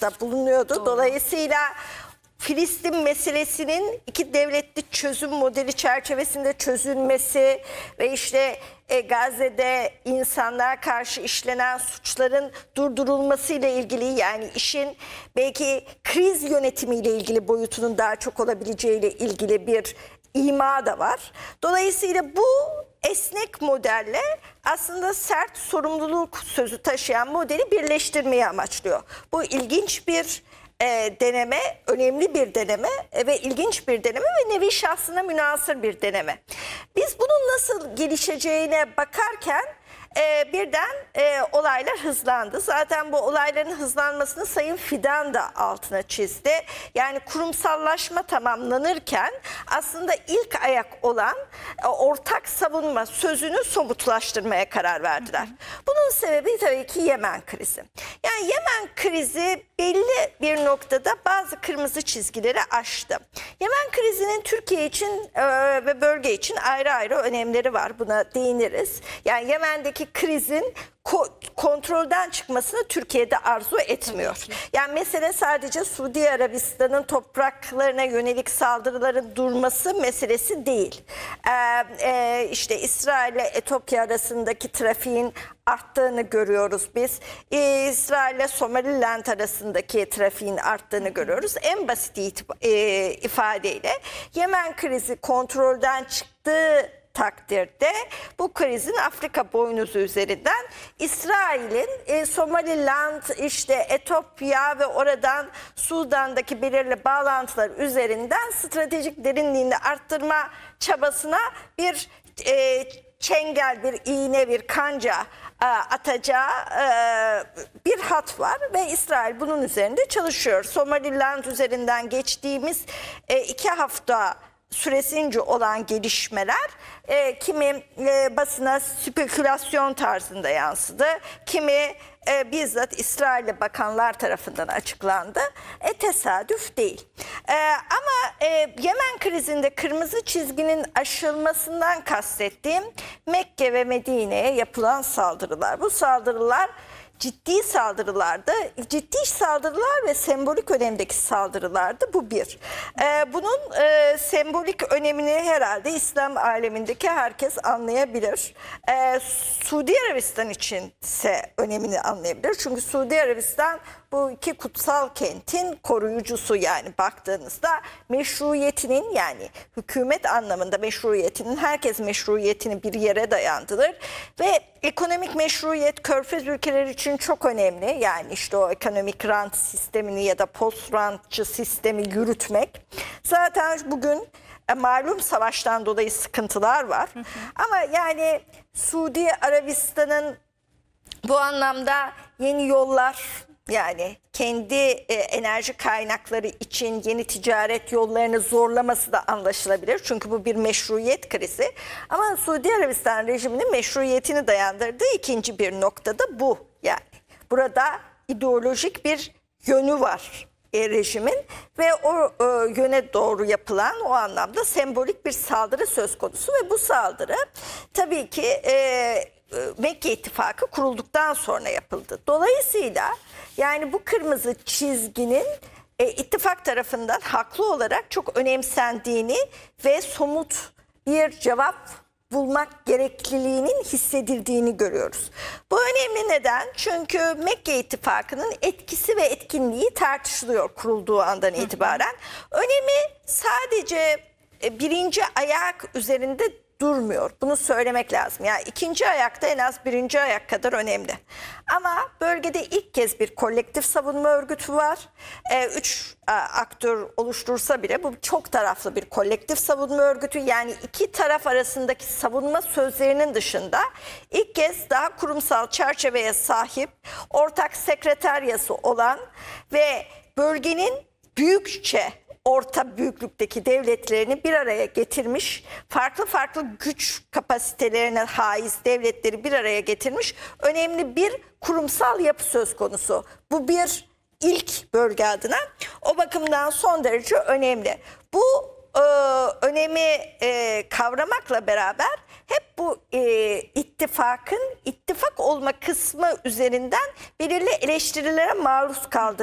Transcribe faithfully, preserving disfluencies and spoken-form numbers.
katkıda bulunuyordu. Doğru. Dolayısıyla Filistin meselesinin iki devletli çözüm modeli çerçevesinde çözülmesi ve işte e, Gazze'de insanlara karşı işlenen suçların durdurulması ile ilgili, yani işin belki kriz yönetimiyle ilgili boyutunun daha çok olabileceğiyle ilgili bir ima da var. Dolayısıyla bu esnek modelle aslında sert sorumluluk sözü taşıyan modeli birleştirmeyi amaçlıyor. Bu ilginç bir e, deneme, önemli bir deneme ve ilginç bir deneme ve nevi şahsına münhasır bir deneme. Biz bunun nasıl gelişeceğine bakarken e, birden e, olaylar hızlandı. Zaten bu olayların hızlanmasını Sayın Fidan da altına çizdi. Yani kurumsallaşma tamamlanırken aslında ilk ayak olan e, ortak savunma sözünü somutlaştırmaya karar verdiler. Bunun sebebi tabii ki Yemen krizi. Yani Yemen krizi belli bir noktada bazı kırmızı çizgileri aştı. Yemen krizinin Türkiye için e, ve bölge için ayrı ayrı önemleri var. Buna değiniriz. Yani Yemen'deki krizin ko kontrolden çıkmasını Türkiye'de arzu etmiyor. Yani mesele sadece Suudi Arabistan'ın topraklarına yönelik saldırıların durması meselesi değil. Ee, e, işte İsrail ile Etiyopya arasındaki trafiğin arttığını görüyoruz biz. Ee, İsrail ile Somaliland arasındaki trafiğin arttığını görüyoruz. En basit e, ifadeyle Yemen krizi kontrolden çıktığı takdirde bu krizin Afrika boynuzu üzerinden İsrail'in e, Somaliland, işte Etiyopya ve oradan Sudan'daki belirli bağlantılar üzerinden stratejik derinliğini arttırma çabasına bir e, çengel, bir iğne, bir kanca e, atacağı e, bir hat var ve İsrail bunun üzerinde çalışıyor. Somaliland üzerinden geçtiğimiz e, iki hafta süresince olan gelişmeler e, kimi e, basına spekülasyon tarzında yansıdı, kimi e, bizzat İsrail'li bakanlar tarafından açıklandı. E, tesadüf değil. E, ama e, Yemen krizinde kırmızı çizginin aşılmasından kastettiğim Mekke ve Medine'ye yapılan saldırılar. Bu saldırılar ciddi saldırılardı, ciddi saldırılar ve sembolik önemdeki saldırılardı. Bu bir. Ee, bunun e, sembolik önemini herhalde İslam alemindeki herkes anlayabilir. Ee, Suudi Arabistan için ise önemini anlayabilir. Çünkü Suudi Arabistan bu iki kutsal kentin koruyucusu, yani baktığınızda meşruiyetinin, yani hükümet anlamında meşruiyetinin, herkes meşruiyetini bir yere dayandırır ve ekonomik meşruiyet Körfez ülkeleri için çok önemli. Yani işte o ekonomik rant sistemini ya da post rantçı sistemi yürütmek. Zaten bugün e, malum savaştan dolayı sıkıntılar var. Hı hı. Ama yani Suudi Arabistan'ın bu anlamda yeni yollar, yani kendi e, enerji kaynakları için yeni ticaret yollarını zorlaması da anlaşılabilir. Çünkü bu bir meşruiyet krizi. Ama Suudi Arabistan rejiminin meşruiyetini dayandırdığı ikinci bir noktada bu. Yani burada ideolojik bir yönü var e, rejimin ve o e, yöne doğru yapılan, o anlamda sembolik bir saldırı söz konusu ve bu saldırı tabii ki e, Mekke İttifakı kurulduktan sonra yapıldı. Dolayısıyla yani bu kırmızı çizginin e, ittifak tarafından haklı olarak çok önemsendiğini ve somut bir cevap bulmak gerekliliğinin hissedildiğini görüyoruz. Bu önemli neden? Çünkü Mekke İttifakı'nın etkisi ve etkinliği tartışılıyor kurulduğu andan itibaren. Önemi sadece e, birinci ayak üzerinde durmuyor. Bunu söylemek lazım. Yani ikinci ayakta en az birinci ayak kadar önemli. Ama bölgede ilk kez bir kolektif savunma örgütü var. Ee, üç e, aktör oluştursa bile bu çok taraflı bir kolektif savunma örgütü. Yani iki taraf arasındaki savunma sözlerinin dışında ilk kez daha kurumsal çerçeveye sahip, ortak sekreteryası olan ve bölgenin büyükçe orta büyüklükteki devletlerini bir araya getirmiş, farklı farklı güç kapasitelerine haiz devletleri bir araya getirmiş önemli bir kurumsal yapı söz konusu. Bu bir ilk bölge adına. O bakımdan son derece önemli. Bu e, önemi e, kavramakla beraber hep bu e, ittifakın ittifak olma kısmı üzerinden belirli eleştirilere maruz kaldı.